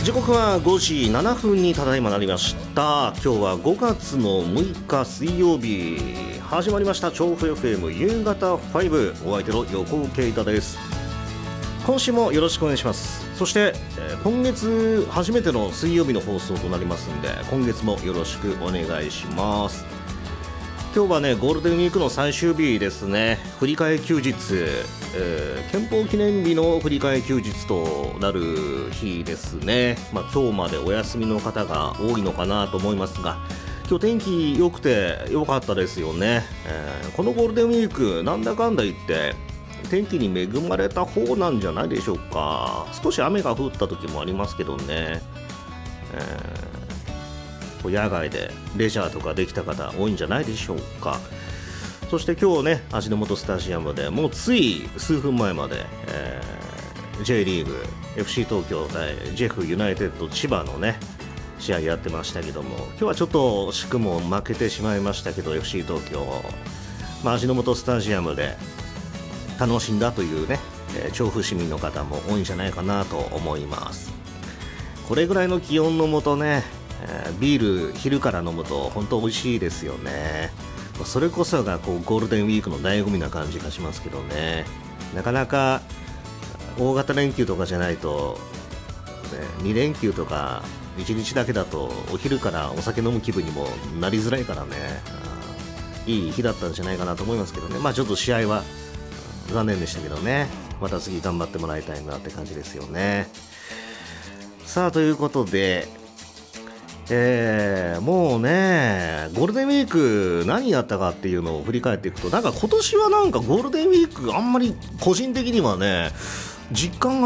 時刻は5時7分にただいまなりました。今日は5月の6日水曜日、始まりました調布 FM 夕方5、お相手の横尾圭太です。今週もよろしくお願いします。そして、今月初めての水曜日の放送となりますんで、今月もよろしくお願いします。今日はね、ゴールデンウィークの最終日ですね。振り替え休日、憲法記念日の振り替え休日となる日ですね。今日までお休みの方が多いのかなと思いますが、今日天気良くて良かったですよね。このゴールデンウィークなんだかんだ言って天気に恵まれた方なんじゃないでしょうか。少し雨が降った時もありますけどね、野外でレジャーとかできた方多いんじゃないでしょうか。そして今日ね、味の素スタジアムでもうつい数分前まで、J リーグ FC 東京対ジェフユナイテッド千葉のね試合やってましたけども、今日はちょっと惜しくも負けてしまいましたけど FC 東京、味の素スタジアムで楽しんだというね、調布市民の方も多いんじゃないかなと思います。これぐらいの気温のもとね、ビール昼から飲むと本当美味しいですよね。それこそがゴールデンウィークの醍醐味な感じがしますけどね。なかなか大型連休とかじゃないと、2連休とか1日だけだとお昼からお酒飲む気分にもなりづらいからね、いい日だったんじゃないかなと思いますけどね。ちょっと試合は残念でしたけどね。また次頑張ってもらいたいなって感じですよね。さあ、ということでもうね、ゴールデンウィーク何やったかっていうのを振り返っていくと、なんか今年はなんかゴールデンウィークあんまり個人的にはね実感が